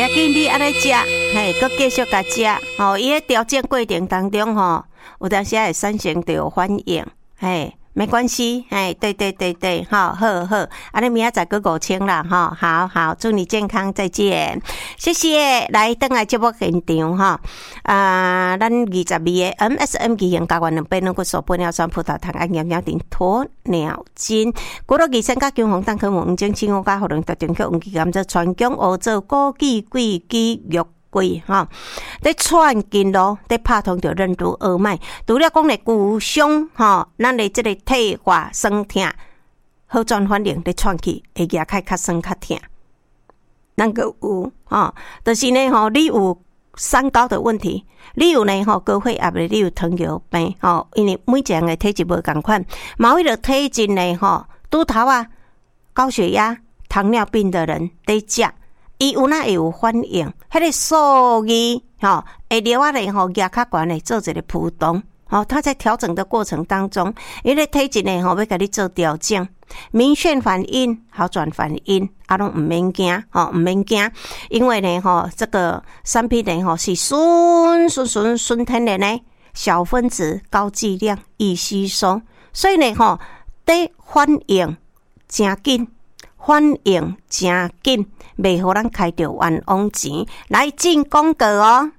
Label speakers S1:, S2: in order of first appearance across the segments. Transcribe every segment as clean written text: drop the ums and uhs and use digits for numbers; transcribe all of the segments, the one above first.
S1: 紧你安尼食，嘿，佮继续甲食，吼，伊咧调整过程当中吼，有当时会产生着有反应，嘿。没关系，哎，对，好，好，啊，你明仔载过5000啦，哈，好，祝你健康，再见，谢谢，来登来节目现场哈，咱22个 MSM 기型加完200个手玻尿酸葡萄糖胺盐盐锭鸵鸟精，骨碌2升加姜黄蛋壳黄精青乌加荷兰特定曲黄金甘蔗全姜熬做枸杞桂枝肉桂哈，在串经咯，在拍通着任督二脉，除了讲咧骨伤哈，咱咧这个退化酸痛好转反应咧串起，会牙开较酸较痛。咱个有哈，就是呢吼，你有三高的问题，你有呢吼高血压的，你有糖尿病吼，因为每一个人的体质无共款，某一个体质呢吼，拄头啊高血压、糖尿病的人在食。伊有哪会有反应？迄个数字吼，会了啊咧吼，牙较悬咧做一个浮动，吼，他在调整的过程当中，伊个体质呢吼要甲你做调整，明显反应、好转反应，拢毋免惊，吼，毋免惊，因为呢吼，这个产品呢吼是纯天然的小分子、高剂量、易吸收，所以呢吼，得反应真紧。反应真紧，袂互咱开着冤枉钱来进广告哦。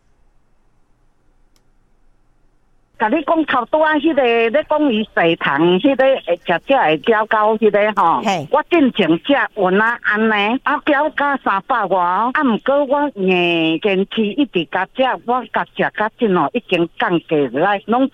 S2: 甲你讲头拄啊，迄个咧讲伊血糖，迄个会食会飙高，迄个吼，我进前食稳啊安尼，飙到300外，毋过我硬坚持一直甲食，我甲食甲真哦，已经降低落来，拢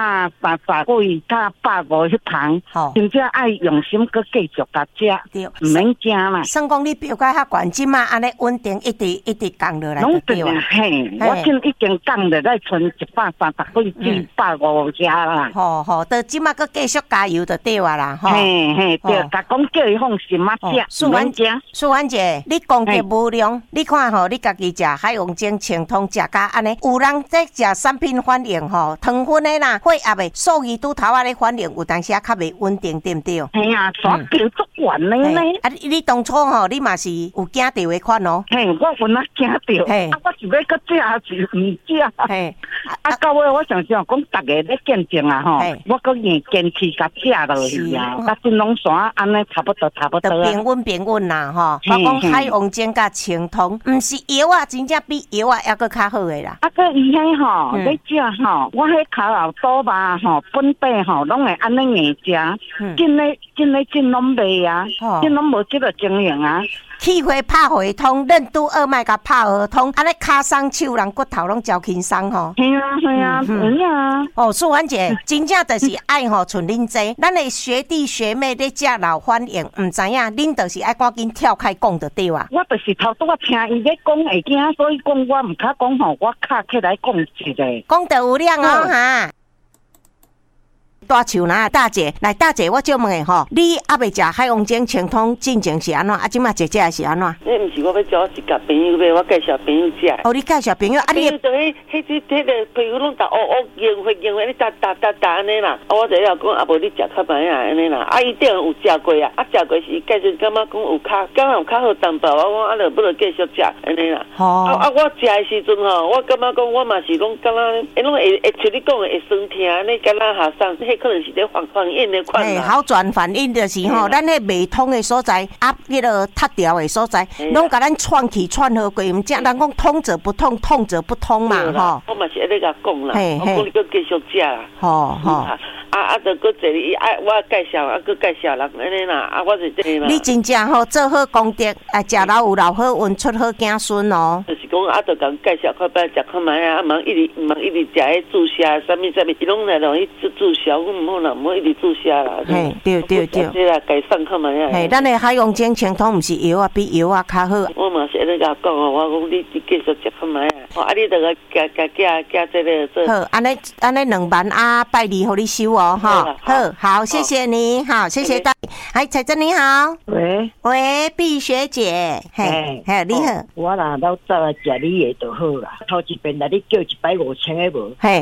S2: 130几到150迄糖，真正爱用心佮继续甲食，毋免惊啦。
S1: 算讲你飙到较悬，即马安尼稳定一直降落来就对啊。
S2: 嘿，我真已经降落来，剩130几。150啦，
S1: 好，到即马佮继续加油就对啊啦，
S2: 嘿，对，甲讲叫伊放心啊食，
S1: 素婉姐，你讲嘅无量，你看吼，你家己食海王精、清通食甲安尼，有人在食产品反应吼，糖分的啦，血压的，数字拄头啊咧反应，有当时啊较袂稳定，对不对？
S2: 嘿啊，所以足悬的呢。
S1: 啊，你当初吼，你嘛是有惊到的款哦。
S2: 嘿，我本来惊到，我是要搁食还是毋食？嘿，到尾我想讲。大家咧见证啊吼，我搁硬坚持甲食落去啊，甲金龙山安尼差不多啊。
S1: 平稳啦吼。我讲海王精甲清通，毋是药啊，真正比药啊还搁较好诶啦。
S2: 个伊迄吼，咧食吼，我迄烤肉刀吧吼，本地吼拢会安尼硬食，真拢袂啊，真拢无即个经营啊。
S1: 气血拍回通，任督二脉甲拍合通，安尼骹伤手人骨头拢较轻松吼。
S2: 系啊，有啊。
S1: 哦，素婉姐，真正就是爱吼像恁这，咱的学弟学妹咧食老反应，毋知影，恁就是爱赶紧跳开讲就对啊。
S2: 我就是头拄我听伊咧讲会惊，所以讲我毋较讲吼，我卡起来讲一个，
S1: 讲得有量哦哈。大树啦，大姐，来大姐，我就问你吼，你还未食海王精、清通进前是安怎？啊，即马姐姐是安怎？
S3: 那毋是我要叫一个朋友买，我介绍朋友食。
S1: 哦，你介绍朋友，啊你
S3: 就迄个朋友拢用会，你打安尼啦。我就要讲，啊无你食较慢啊安尼啦。啊，伊顶有食过啊，食过是介绍感觉讲有较好淡薄，我讲啊，就不如继续食安尼啦。我食的时阵吼，我感觉讲我嘛是拢感觉，拢会像你讲的会酸痛安尼，敢若下送。可能是咧反应的款啦，
S1: 好转反应就是吼，咱迄未通的所在，迄个塌掉的所在，拢甲咱串起串好过，毋只人讲通则不痛，痛则不通嘛，吼。
S3: 我嘛是安尼甲讲啦，我讲你搁继续食啦，
S1: 吼。
S3: 就搁坐哩，我介绍，搁介绍人安尼啦，我就这啦。
S1: 你真正吼做好功德，食老有老好运，出好子孙哦。
S3: 就是讲就甲介绍，快摆食看卖啊，忙一直食迄注射，啥物，伊拢来容易注射，我毋好啦，毋好一直注射啦。
S1: 嘿，对。
S3: 这啦，改善看卖啊。
S1: 嘿，咱的海王精、清通毋是药啊，比药啊较好。
S3: 我嘛是安尼甲讲哦，我讲你继续食看卖啊。你著个加这个做。好，
S1: 安尼2万啊，拜二互你收哦，哈。好，谢谢你，好，谢谢大。哎，彩珍你好，喂，碧学姐，嘿，你好，
S2: 我啦老早食你的就好啦，头一遍来你叫15000的无，嘿，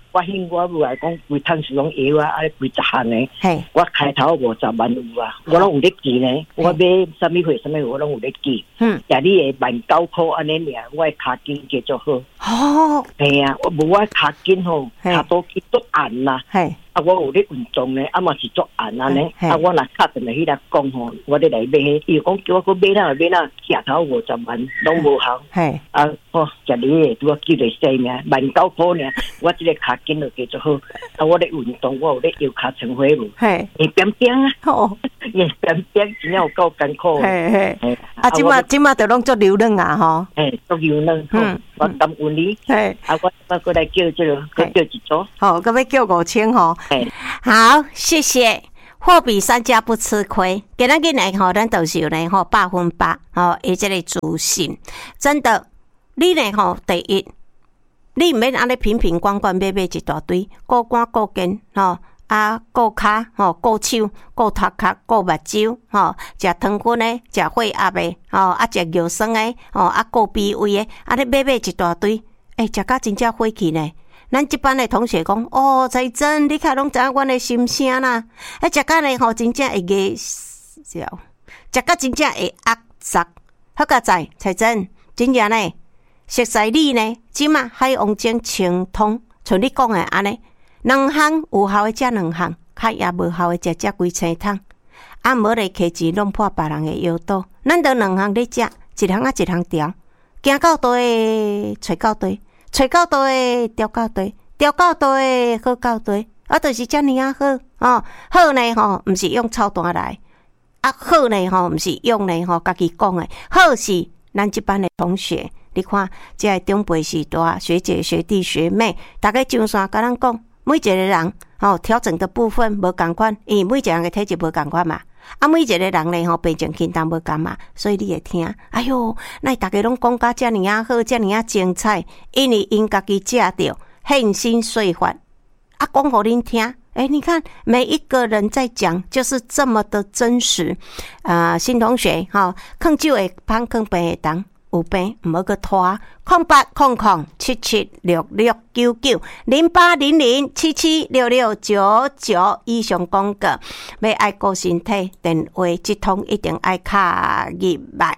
S2: 我兴我母来讲，规摊是拢药啊，几十项呢。我开头50万有啊，我拢有咧记呢。我买什么货我拢有咧记。但你的19块安尼尔，我的脚筋继续好。哦，系啊，我无我脚筋吼，脚都去做按啦。啊，我有咧运动呢，嘛是做按安尼。啊，我若敲电来迄个讲吼，我咧来买，伊讲叫我去买假头50万拢无效。啊，食你的，拄啊记咧生命，19块尔，我即个脚筋就继续好。啊，我咧运动，我有咧摇脚成回路。会变变啊，变变真有够艰苦。
S1: 啊，即马就拢做流浪啊，吼。
S2: 做流浪。我感恩你。啊，我过来叫这个，叫一组。
S1: 好，搁要叫5000吼。好，谢谢。货比三家不吃亏，今仔日呢吼，咱就是呢吼100%吼，伊这个自信，真的，你呢吼第一，你毋免安尼瓶瓶罐罐买一大堆，顾肝顾肩吼，啊顾骹吼，顾手，顾头壳，顾目睭吼，食糖分的，食血压的吼，啊食药酸的吼，啊顾鼻胃的，啊你买一大堆，食甲真正火气呢。咱这班的同学讲，哦，才真，你看拢知影阮的心声啦。食甲呢吼，真正会牙笑，食甲真正会压煞。好佳哉，才真，真正呢，熟悉你呢，即马海王精清通，像你讲的安尼，两项有效的食两项，较也无效的食几千桶。啊，无咧客气弄破别人的腰刀，咱得两项咧食，一项啊一项调，行到倒的找到倒。找到倒的调到倒，调到倒的好到倒，啊，就是遮尔啊好哦。好呢吼，毋是用操蛋来，啊好呢吼，毋是用呢吼家己讲的，好是咱这班的同学，你看，这个长辈是大学姐、学弟、学妹，大家上山甲咱讲，每一个人吼调整的部分无共款，因为每一个人的体质无共款嘛。啊，每一个人呢吼，病情轻重无共嘛，所以你会听。哎哟，那大家拢讲甲遮尔啊好，遮尔啊精彩，因为因家己食着现身说法，啊，讲互恁听。你看每一个人在讲，就是这么的真实。新同学吼，囥酒会芳，囥病会重。有病毋好去拖，08007766990800776699以上广告，要爱顾身体，电话即通一定爱卡入来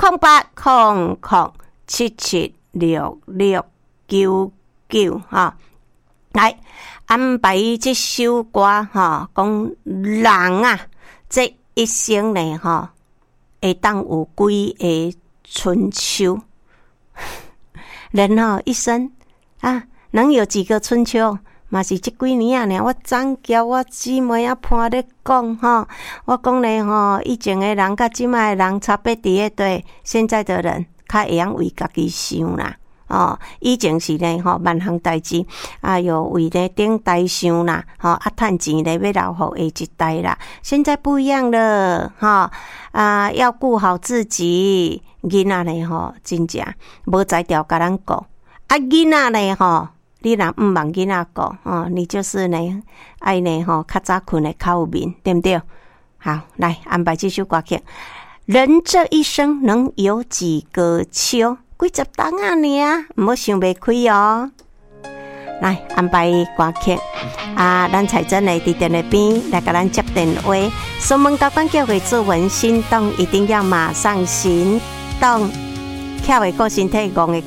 S1: ，0800776699哈。来安排这首歌哈，讲人啊，这一生呢哈，会当有几个春秋，人一生啊，能有几个春秋？嘛是这几年啊，我长交我姊妹啊伴咧讲吼，我讲咧吼，以前的人甲即卖的人差别伫咧对，现在的人较会晓为家己想啦。以前是呢吼，万项代志有为咧顶代想啦，趁钱咧要留互下一代啦。现在不一样了，要顾好自己。囡仔呢吼，真正无才调甲咱顾。囡仔呢吼，你若毋茫囡仔顾你就是呢爱呢吼较早困的较有面，对不对？好，来安排这首歌曲。人这一生能有几个秋？几十档啊尔，毋好想袂开哦。来安排歌曲咱彩珍来伫电话边来甲咱接电话，询问高管叫回作文心动，一定要马上行动，巧的顾身体，戆的